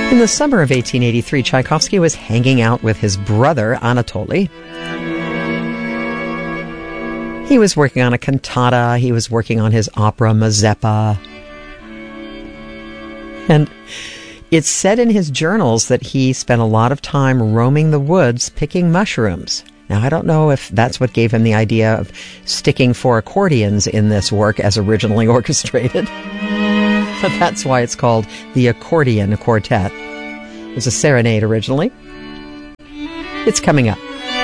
In the summer of 1883, Tchaikovsky was hanging out with his brother, Anatoly. He was working on a cantata. He was working on his opera Mazeppa. And it's said in his journals that he spent a lot of time roaming the woods picking mushrooms. Now, I don't know if that's what gave him the idea of sticking 4 accordions in this work as originally orchestrated. But that's why it's called the Accordion Quartet. It was a serenade originally. It's coming up.